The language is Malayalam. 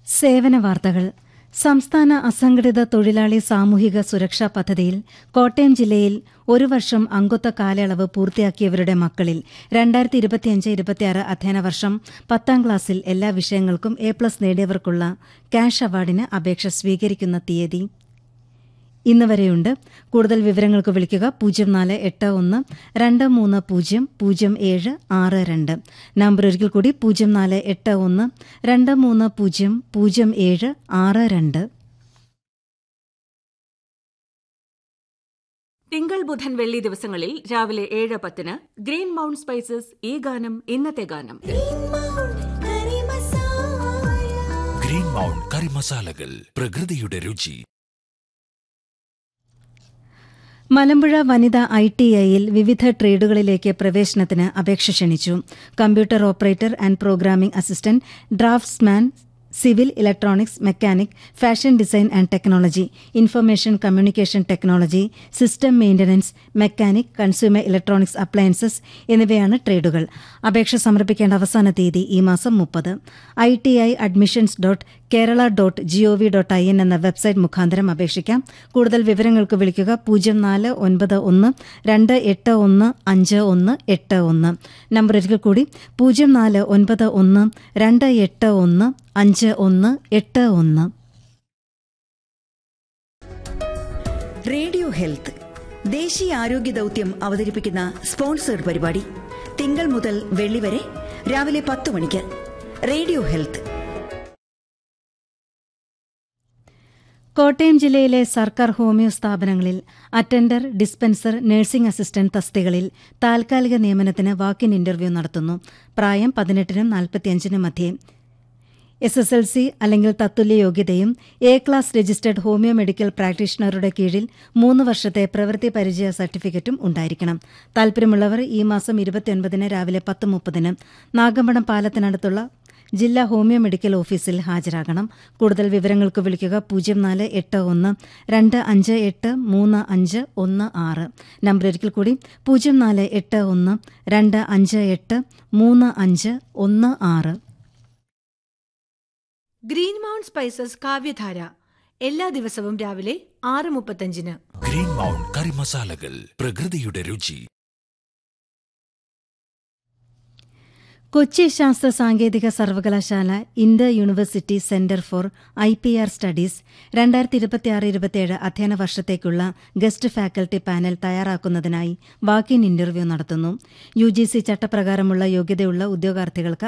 സേവന വാർത്തകൾ. സംസ്ഥാന അസംഘടിത തൊഴിലാളി സാമൂഹിക സുരക്ഷാ പദ്ധതിയിൽ കോട്ടയം ജില്ലയിൽ ഒരു വർഷം അംഗത്വ കാലയളവ് പൂർത്തിയാക്കിയവരുടെ മക്കളിൽ 2025-26 അധ്യയന വർഷം 10ാം ക്ലാസ്സിൽ എല്ലാ വിഷയങ്ങൾക്കും A+ നേടിയവർക്കുള്ള ക്യാഷ് അവാർഡിന് അപേക്ഷ സ്വീകരിക്കുന്ന തീയതി ഇന്ന് വരെയുണ്ട്. കൂടുതൽ വിവരങ്ങൾക്ക് വിളിക്കുക 0481-230-0762. നമ്പർ ഒരിക്കൽ കൂടി 0481-230-0762. തിങ്കൾ ബുധൻ വെള്ളി ദിവസങ്ങളിൽ രാവിലെ 7:10 ഗ്രീൻ മൗണ്ട് സ്പൈസസ് ഈ ഗാനം ഇന്നത്തെ ഗാനം. ഗ്രീൻ മൗണ്ട് കറി മസാലകൾ, പ്രകൃതിയുടെ രുചി. മലമ്പുഴ വനിതാ ITIയിൽ വിവിധ ട്രേഡുകളിലേക്ക് പ്രവേശനത്തിന് അപേക്ഷ ക്ഷണിച്ചു. Computer operator and programming assistant, draughtsman, civil electronics, mechanic, fashion design and technology, information communication technology, system maintenance, mechanic, consumer electronics appliances എന്നിവയാണ് ട്രേഡുകൾ. അപേക്ഷ സമർപ്പിക്കേണ്ട അവസാന തീയതി ഈ മാസം 30. ITI-admissions.kerala.gov.in എന്ന വെബ്സൈറ്റ് മുഖാന്തരം അപേക്ഷിക്കാം. കൂടുതൽ വിവരങ്ങൾക്ക് വിളിക്കുക 0491-281-5181. നമ്പർ ഒരിക്കൽ കൂടി 0491-281-5181. റേഡിയോ ഹെൽത്ത് ദേശീയ ആരോഗ്യ ദൌത്യം അവതരിപ്പിക്കുന്ന സ്പോൺസേഡ് പരിപാടി തിങ്കൾ മുതൽ വെള്ളി വരെ രാവിലെ 10 മണിക്ക്. Radio health. കോട്ടയം ജില്ലയിലെ സർക്കാർ ഹോമിയോ സ്ഥാപനങ്ങളിൽ അറ്റൻഡർ, ഡിസ്പെൻസർ, നഴ്സിംഗ് അസിസ്റ്റന്റ് തസ്തികകളിൽ താൽക്കാലിക നിയമനത്തിന് വാക്കിൻ ഇന്റർവ്യൂ നടത്തുന്നു. പ്രായം 18-നും 45-നും മധ്യേ. SSLC അല്ലെങ്കിൽ തത്തുല്യ യോഗ്യതയും A+ രജിസ്റ്റേർഡ് ഹോമിയോ മെഡിക്കൽ പ്രാക്ടീഷണറുടെ കീഴിൽ 3 വർഷത്തെ പ്രവൃത്തി പരിചയ സർട്ടിഫിക്കറ്റും ഉണ്ടായിരിക്കണം. താൽപര്യമുള്ളവർ ഈ മാസം 29-ന് രാവിലെ 10:30 നാഗമ്പടം പാലത്തിനടുത്തുള്ള ജില്ലാ ഹോമിയോ മെഡിക്കൽ ഓഫീസിൽ ഹാജരാകണം. കൂടുതൽ വിവരങ്ങൾക്ക് വിളിക്കുക 0481-258-3516. നമ്പർ ഒരിക്കൽ കൂടി 0481-258-3516. ഗ്രീൻ മൗണ്ട് സ്പൈസസ് കാവ്യധാര എല്ലാ ദിവസവും രാവിലെ 6:35. ഗ്രീൻ മൗണ്ട് കറി മസാലകൾ, പ്രകൃതിയുടെ രുചി. കൊച്ചി ശാസ്ത്ര സാങ്കേതിക സർവകലാശാല Inter university centre for IPR studies 2026-27 അധ്യയന വർഷത്തേക്കുള്ള guest faculty panel തയ്യാറാക്കുന്നതിനായി walk-in interview നടത്തുന്നു. UGC ചട്ടപ്രകാരമുള്ള യോഗ്യതയുള്ള ഉദ്യോഗാർത്ഥികൾക്ക്